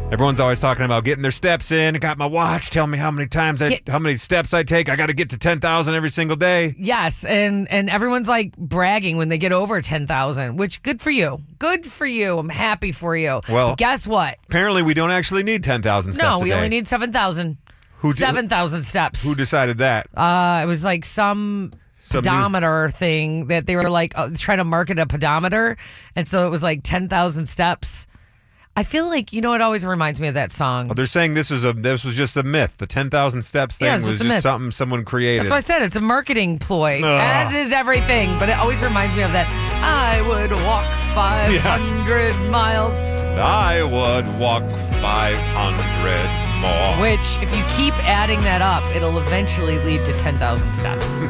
Everyone's always talking about getting their steps in. I got my watch. Tell me how many steps I take. I got to get to 10,000 every single day. Yes, and everyone's like bragging when they get over 10,000, which good for you. Good for you. I'm happy for you. Well, but guess what? Apparently we don't actually need 10,000 steps a day. No, we only need 7,000. 7,000 steps. Who decided that? It was like some pedometer thing that they were like trying to market a pedometer, and so it was like 10,000 steps. I feel like, it always reminds me of that song. Well, they're saying this was just a myth. The 10,000 steps thing was just something someone created. That's what I said. It's a marketing ploy, as is everything. But it always reminds me of that. I would walk 500 miles. I would walk 500 more. Which, if you keep adding that up, it'll eventually lead to 10,000 steps.